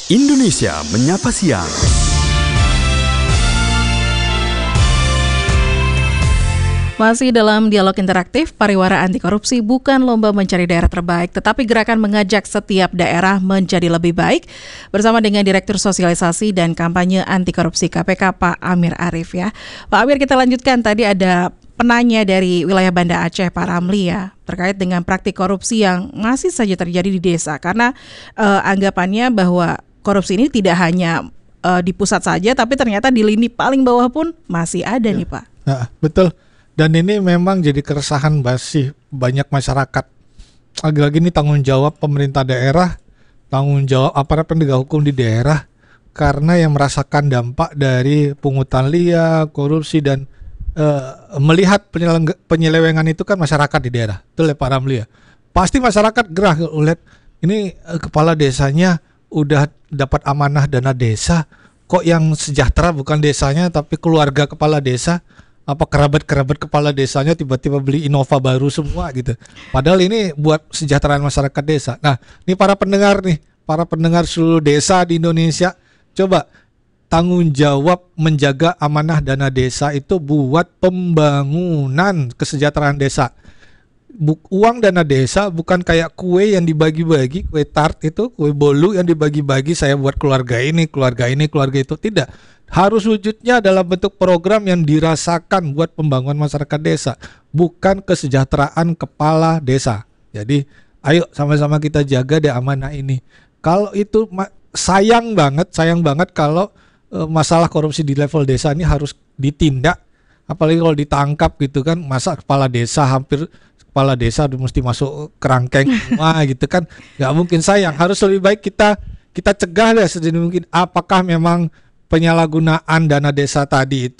Indonesia Menyapa Siang. Masih dalam dialog interaktif, Pariwara Anti Korupsi bukan lomba mencari daerah terbaik, tetapi gerakan mengajak setiap daerah menjadi lebih baik. Bersama dengan Direktur Sosialisasi dan Kampanye Anti Korupsi KPK, Pak Amir Arif ya. Pak Amir, kita lanjutkan. Tadi ada penanya dari wilayah Banda Aceh, Pak Ramli ya, terkait dengan praktik korupsi yang masih saja terjadi di desa. Karena anggapannya bahwa korupsi ini tidak hanya di pusat saja, tapi ternyata di lini paling bawah pun masih ada nih Pak. Nah, betul. Dan ini memang jadi keresahan masih banyak masyarakat. Lagi-lagi ini tanggung jawab pemerintah daerah, tanggung jawab aparat penegak hukum di daerah, karena yang merasakan dampak dari pungutan liar, korupsi, dan melihat penyelewengan itu kan masyarakat di daerah. Betul ya Pak Ramli ya? Pasti masyarakat gerah lihat ini kepala desanya udah dapat amanah dana desa, kok yang sejahtera bukan desanya tapi keluarga kepala desa, apa kerabat-kerabat kepala desanya tiba-tiba beli Innova baru semua gitu. Padahal ini buat kesejahteraan masyarakat desa. Nah, ini para pendengar seluruh desa di Indonesia, coba tanggung jawab menjaga amanah dana desa itu buat pembangunan kesejahteraan desa. Uang dana desa bukan kayak kue yang dibagi-bagi, kue tart itu, kue bolu yang dibagi-bagi saya buat keluarga ini, keluarga itu. Tidak. Harus wujudnya dalam bentuk program yang dirasakan buat pembangunan masyarakat desa, bukan kesejahteraan kepala desa. Jadi ayo sama-sama kita jaga deh amanah ini. Kalau itu sayang banget kalau masalah korupsi di level desa ini harus ditindak, apalagi kalau ditangkap gitu kan, masa kepala desa mesti masuk kerangkeng semua gitu kan, nggak mungkin. Sayang, harus lebih baik kita cegah deh sedini mungkin. Apakah memang penyalahgunaan dana desa tadi itu